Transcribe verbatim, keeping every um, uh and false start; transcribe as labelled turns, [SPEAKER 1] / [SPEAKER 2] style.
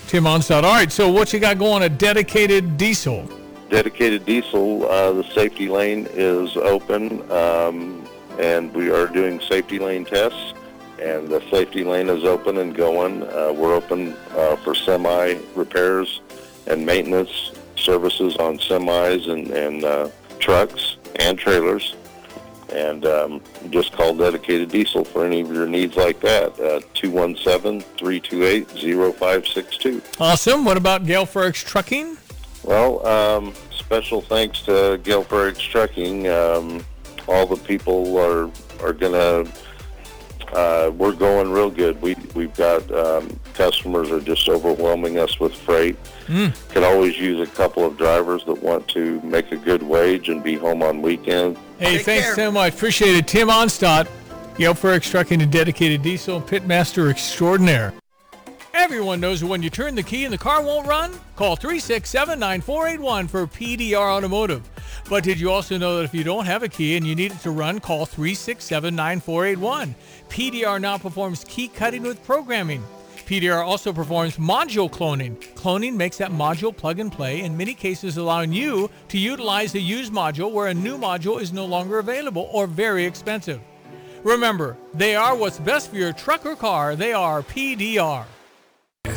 [SPEAKER 1] Tim Onstad. All right, so what you got going at Dedicated Diesel?
[SPEAKER 2] Dedicated Diesel, uh, the safety lane is open, um, and we are doing safety lane tests, and the safety lane is open and going. Uh, we're open uh, for semi repairs and maintenance services on semis and, and uh, trucks and trailers. And um, just call Dedicated Diesel for any of your needs like that, uh, two one seven, three two eight, zero five six two.
[SPEAKER 1] Awesome. What about Gale Frericks Trucking?
[SPEAKER 2] Well, um, special thanks to Gale Frericks Trucking. Um, all the people are are going to, uh, we're going real good. We, we've got um, customers are just overwhelming us with freight. Mm. Could always use a couple of drivers that want to make a good wage and be home on weekends.
[SPEAKER 1] Hey,
[SPEAKER 3] Take
[SPEAKER 1] thanks
[SPEAKER 3] care.
[SPEAKER 1] so much. Appreciate it. Tim Onstad, Gale Frericks Trucking and Dedicated Diesel, Pitmaster Extraordinaire. Everyone knows that when you turn the key and the car won't run, call three six seven, nine four eight one for P D R Automotive. But did you also know that if you don't have a key and you need it to run, call three six seven, nine four eight one. P D R now performs key cutting with programming. P D R also performs module cloning. Cloning makes that module plug and play, in many cases allowing you to utilize a used module where a new module is no longer available or very expensive. Remember, they are what's best for your truck or car. They are P D R.